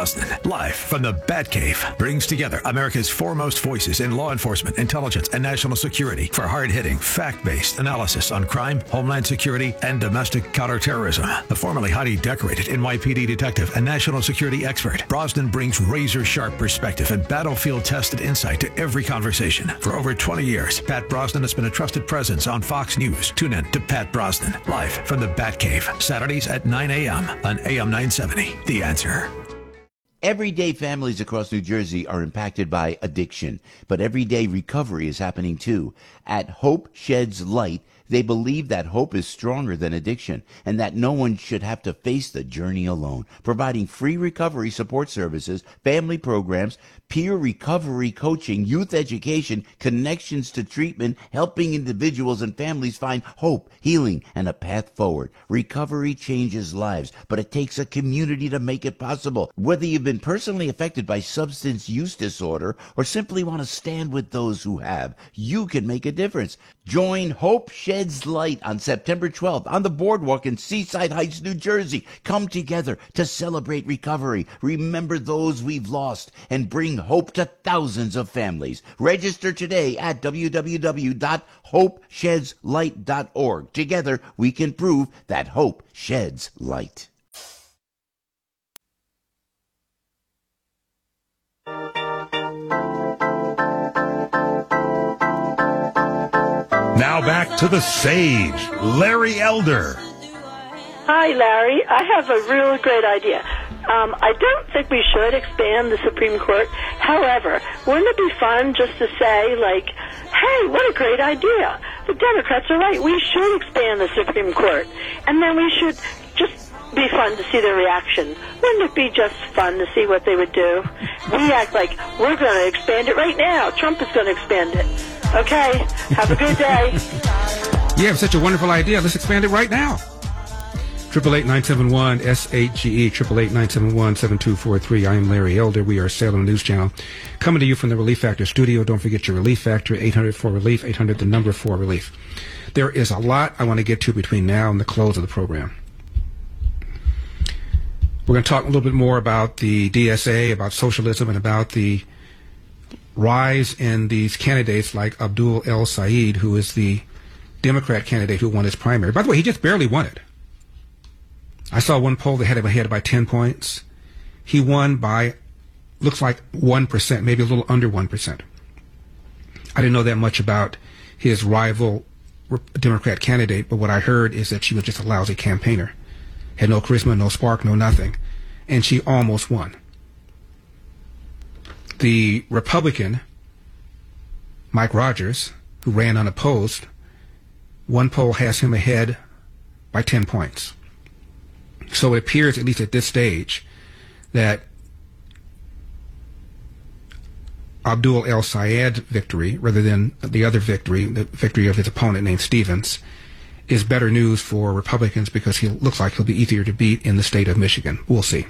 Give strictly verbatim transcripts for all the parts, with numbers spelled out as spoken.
Brosnan, live from the Batcave, brings together America's foremost voices in law enforcement, intelligence, and national security for hard-hitting, fact-based analysis on crime, homeland security, and domestic counterterrorism. A formerly highly decorated N Y P D detective and national security expert, Brosnan brings razor-sharp perspective and battlefield-tested insight to every conversation. For over twenty years, Pat Brosnan has been a trusted presence on Fox News. Tune in to Pat Brosnan, live from the Batcave, Saturdays at nine a.m. on A M nine seventy. The Answer. Everyday families across New Jersey are impacted by addiction, but everyday recovery is happening too. At Hope Sheds Light, they believe that hope is stronger than addiction and that no one should have to face the journey alone, providing free recovery support services, family programs, peer recovery coaching, youth education, connections to treatment, helping individuals and families find hope, healing, and a path forward. Recovery changes lives, but it takes a community to make it possible. Whether you've been personally affected by substance use disorder or simply want to stand with those who have, you can make a difference. Join Hope Sheds Light on September twelfth on the boardwalk in Seaside Heights, New Jersey. Come together to celebrate recovery, remember those we've lost, and bring hope to thousands of families. Register today at w w w dot hope sheds light dot org. Together, we can prove that hope sheds light. Now back to the sage, Larry Elder. Hi, Larry. I have a real great idea. Um, I don't think we should expand the Supreme Court. However, wouldn't it be fun just to say, like, hey, what a great idea. The Democrats are right. We should expand the Supreme Court. And then we should just be fun to see their reaction. Wouldn't it be just fun to see what they would do? We act like we're going to expand it right now. Trump is going to expand it. Okay, have a good day. You have such a wonderful idea. Let's expand it right now. Triple eight nine seven one S H G E, triple eight nine seven one seven two four three. I am Larry Elder. We are Salem News Channel, coming to you from the Relief Factor studio. Don't forget your Relief Factor, eight hundred for relief, eight hundred the number for relief. There is a lot I want to get to between now and the close of the program. We're going to talk a little bit more about the D S A, about socialism, and about the rise in these candidates like Abdul El Sayed, who is the Democrat candidate who won his primary. By the way, he just barely won it. I saw one poll that had him ahead by ten points. He won by, looks like one percent, maybe a little under one percent. I didn't know that much about his rival Democrat candidate, but what I heard is that she was just a lousy campaigner. Had no charisma, no spark, no nothing. And she almost won. The Republican, Mike Rogers, who ran unopposed, one poll has him ahead by ten points. So it appears, at least at this stage, that Abdul El Sayed's victory, rather than the other victory, the victory of his opponent named Stevens, is better news for Republicans because he looks like he'll be easier to beat in the state of Michigan. We'll see.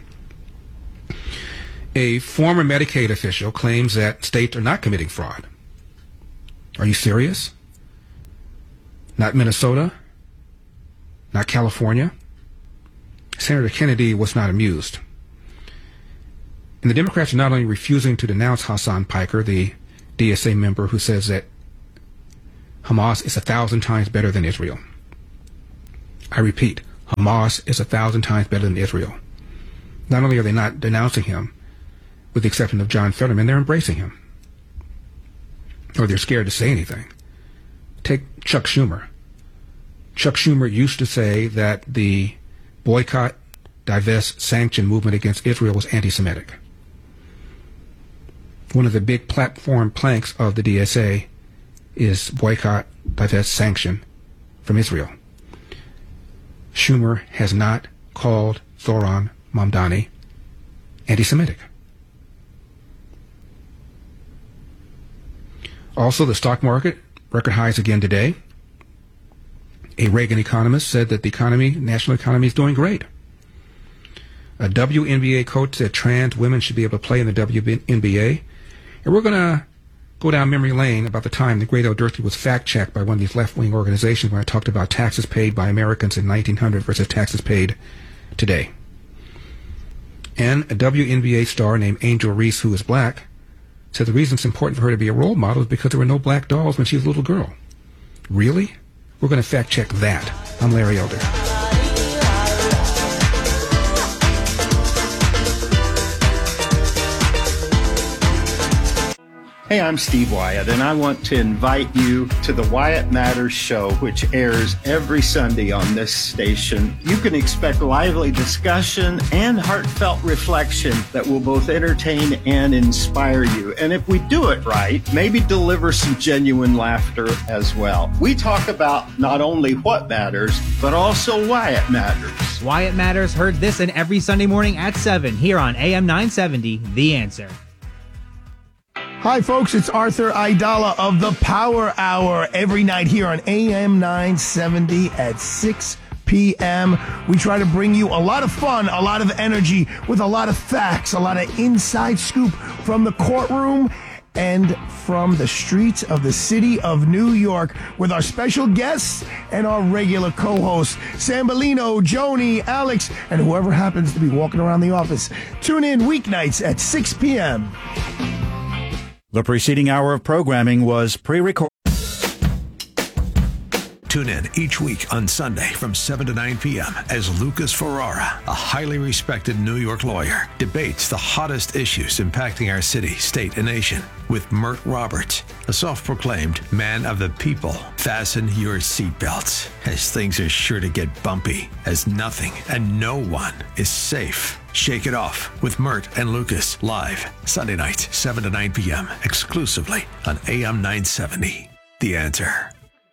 A former Medicaid official claims that states are not committing fraud. Are you serious? Not Minnesota? Not California? Senator Kennedy was not amused. And the Democrats are not only refusing to denounce Hassan Piker, the D S A member who says that Hamas is a thousand times better than Israel. I repeat, Hamas is a thousand times better than Israel. Not only are they not denouncing him, with the exception of John Fetterman, they're embracing him. Or they're scared to say anything. Take Chuck Schumer. Chuck Schumer used to say that the boycott, divest, sanction movement against Israel was anti-Semitic. One of the big platform planks of the D S A is boycott, divest, sanction from Israel. Schumer has not called Zohran Mamdani anti-Semitic. Also, the stock market, record highs again today. A Reagan economist said that the economy, national economy, is doing great. A W N B A coach said trans women should be able to play in the W N B A. And we're going to go down memory lane about the time the great Oderski was fact-checked by one of these left-wing organizations when I talked about taxes paid by Americans in nineteen hundred versus taxes paid today. And a W N B A star named Angel Reese, who is black, said the reason it's important for her to be a role model is because there were no black dolls when she was a little girl. Really? We're going to fact check that. I'm Larry Elder. Hey, I'm Steve Wyatt, and I want to invite you to the Wyatt Matters Show, which airs every Sunday on this station. You can expect lively discussion and heartfelt reflection that will both entertain and inspire you. And if we do it right, maybe deliver some genuine laughter as well. We talk about not only what matters, but also why it matters. Wyatt Matters, heard this and every Sunday morning at seven here on A M nine seventy, The Answer. Hi, folks. It's Arthur Aidala of the Power Hour every night here on A M nine seventy at six p.m. We try to bring you a lot of fun, a lot of energy with a lot of facts, a lot of inside scoop from the courtroom and from the streets of the city of New York with our special guests and our regular co-hosts, Sambolino, Joni, Alex, and whoever happens to be walking around the office. Tune in weeknights at six p.m. The preceding hour of programming was pre-recorded. Tune in each week on Sunday from seven to nine p.m. as Lucas Ferrara, a highly respected New York lawyer, debates the hottest issues impacting our city, state, and nation with Mert Roberts, a self-proclaimed man of the people. Fasten your seatbelts, as things are sure to get bumpy, as nothing and no one is safe. Shake It Off with Mert and Lucas, live Sunday nights, seven to nine p.m., exclusively on A M nine seventy. The Answer.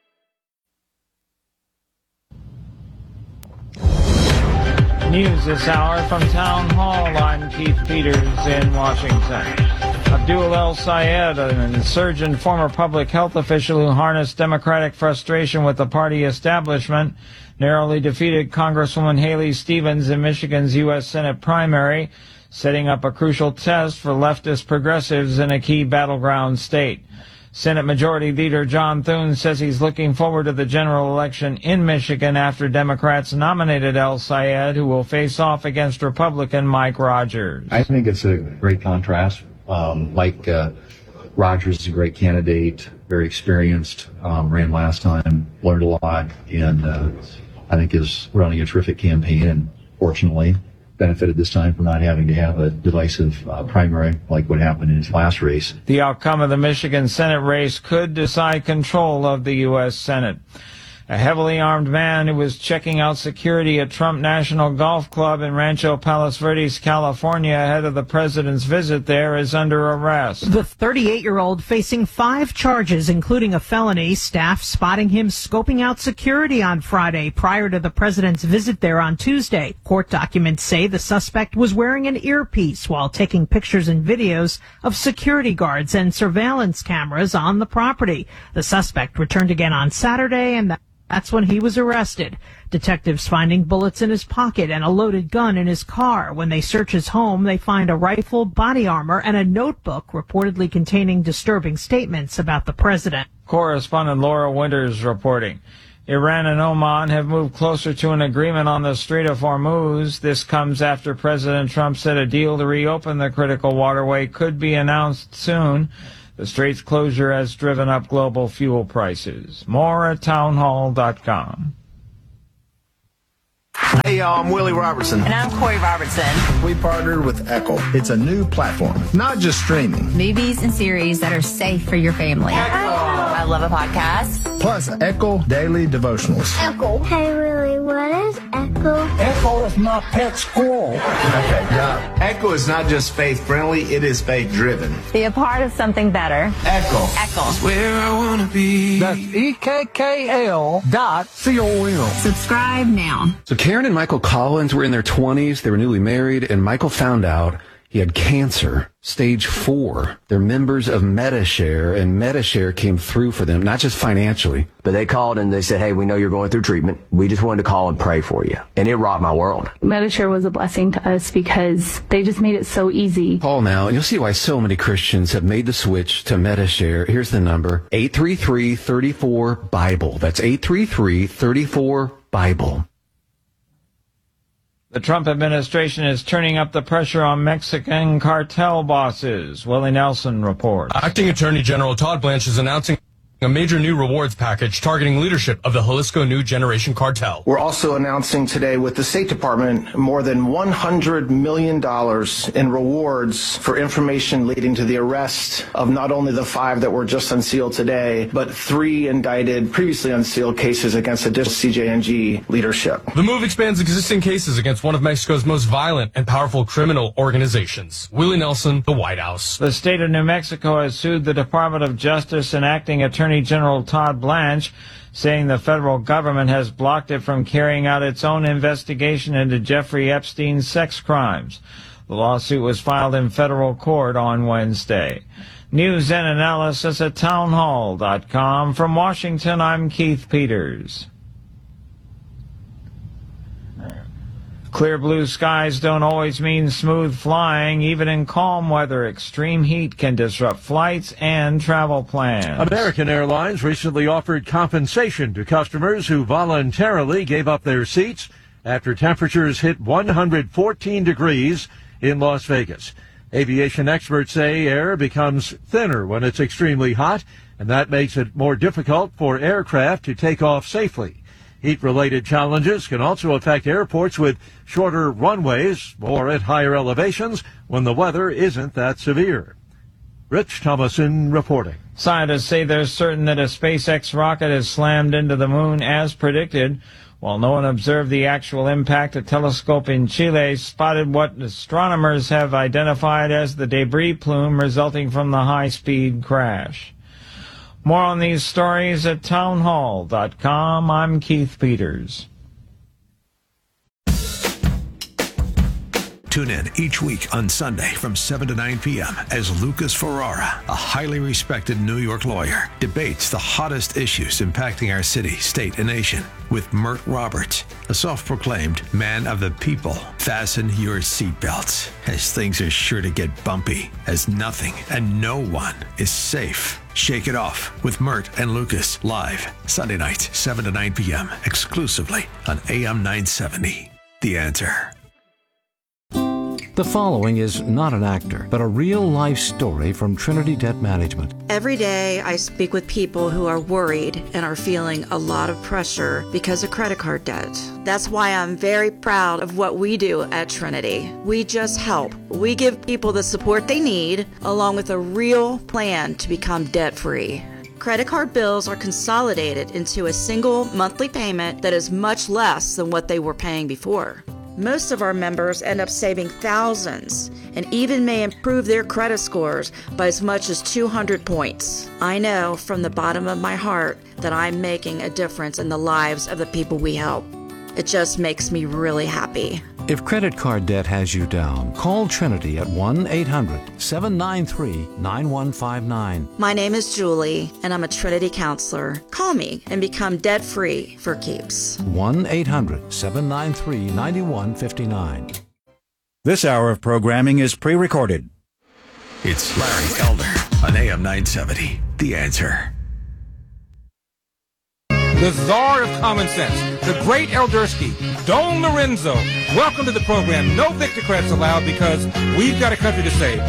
News this hour from Town Hall. I'm Keith Peters in Washington. Abdul El Sayed, an insurgent former public health official who harnessed Democratic frustration with the party establishment, narrowly defeated Congresswoman Haley Stevens in Michigan's U S Senate primary, setting up a crucial test for leftist progressives in a key battleground state. Senate Majority Leader John Thune says he's looking forward to the general election in Michigan after Democrats nominated El Sayed, who will face off against Republican Mike Rogers. I think it's a great contrast. Um, Mike uh, Rogers is a great candidate, very experienced, um, ran last time, learned a lot, and uh, I think is running a terrific campaign, and fortunately benefited this time from not having to have a divisive uh, primary like what happened in his last race. The outcome of the Michigan Senate race could decide control of the U S Senate. A heavily armed man who was checking out security at Trump National Golf Club in Rancho Palos Verdes, California, ahead of the president's visit there, is under arrest. The thirty-eight-year-old facing five charges, including a felony. Staff spotting him scoping out security on Friday prior to the president's visit there on Tuesday. Court documents say the suspect was wearing an earpiece while taking pictures and videos of security guards and surveillance cameras on the property. The suspect returned again on Saturday, and that That's when he was arrested. Detectives finding bullets in his pocket and a loaded gun in his car. When they search his home, they find a rifle, body armor, and a notebook reportedly containing disturbing statements about the president. Correspondent Laura Winters reporting. Iran and Oman have moved closer to an agreement on the Strait of Hormuz. This comes after President Trump said a deal to reopen the critical waterway could be announced soon. The strait's closure has driven up global fuel prices. More at townhall dot com. Hey, y'all, I'm Willie Robertson. And I'm Corey Robertson. We partnered with Echo. It's a new platform, not just streaming. Movies and series that are safe for your family. Echo. I love a podcast. Plus, Echo Daily Devotionals. Echo. Hey, Willie, what is Echo? Echo is my pet squirrel. Okay, yeah. Echo is not just faith-friendly, it is faith-driven. Be a part of something better. Echo. Echo. That's where I want to be. That's E K K L dot C O M. Subscribe now. So Karen and Michael Collins were in their twenties. They were newly married, and Michael found out he had cancer, stage four. They're members of Medi-Share, and Medi-Share came through for them, not just financially. But they called and they said, hey, we know you're going through treatment. We just wanted to call and pray for you. And it rocked my world. Medi-Share was a blessing to us because they just made it so easy. Call now, and you'll see why so many Christians have made the switch to Medi-Share. Here's the number, eight three three, three four, Bible. That's eight three three, three four, Bible. The Trump administration is turning up the pressure on Mexican cartel bosses. Willie Nelson reports. Acting Attorney General Todd Blanche is announcing a major new rewards package targeting leadership of the Jalisco New Generation Cartel. We're also announcing today with the State Department more than one hundred million dollars in rewards for information leading to the arrest of not only the five that were just unsealed today, but three indicted, previously unsealed cases against additional C J N G leadership. The move expands existing cases against one of Mexico's most violent and powerful criminal organizations. Willie Nelson, the White House. The state of New Mexico has sued the Department of Justice and Acting Attorney General Todd Blanche, saying the federal government has blocked it from carrying out its own investigation into Jeffrey Epstein's sex crimes. The lawsuit was filed in federal court on Wednesday. News and analysis at townhall dot com. From Washington, I'm Keith Peters. Clear blue skies don't always mean smooth flying. Even in calm weather, extreme heat can disrupt flights and travel plans. American Airlines recently offered compensation to customers who voluntarily gave up their seats after temperatures hit one hundred fourteen degrees in Las Vegas. Aviation experts say air becomes thinner when it's extremely hot, and that makes it more difficult for aircraft to take off safely. Heat-related challenges can also affect airports with shorter runways or at higher elevations when the weather isn't that severe. Rich Thomason reporting. Scientists say they're certain that a SpaceX rocket has slammed into the moon as predicted. While no one observed the actual impact, a telescope in Chile spotted what astronomers have identified as the debris plume resulting from the high-speed crash. More on these stories at townhall dot com. I'm Keith Peters. Tune in each week on Sunday from seven to nine p.m. as Lucas Ferrara, a highly respected New York lawyer, debates the hottest issues impacting our city, state, and nation with Mert Roberts, a self-proclaimed man of the people. Fasten your seatbelts, as things are sure to get bumpy, as nothing and no one is safe. Shake It Off with Mert and Lucas, live Sunday nights, seven to nine p.m., exclusively on A M nine seventy. The Answer. The following is not an actor, but a real-life story from Trinity Debt Management. Every day I speak with people who are worried and are feeling a lot of pressure because of credit card debt. That's why I'm very proud of what we do at Trinity. We just help. We give people the support they need, along with a real plan to become debt-free. Credit card bills are consolidated into a single monthly payment that is much less than what they were paying before. Most of our members end up saving thousands and even may improve their credit scores by as much as two hundred points. I know from the bottom of my heart that I'm making a difference in the lives of the people we help. It just makes me really happy. If credit card debt has you down, call Trinity at one eight hundred seven nine three nine one five nine. My name is Julie, and I'm a Trinity counselor. Call me and become debt-free for keeps. one eight hundred seven nine three nine one five nine. This hour of programming is pre-recorded. It's Larry Elder on A M nine seventy. The Answer. The czar of common sense, the great Eldersky, Don Lorenzo. Welcome to the program. No Victocrats allowed because we've got a country to save.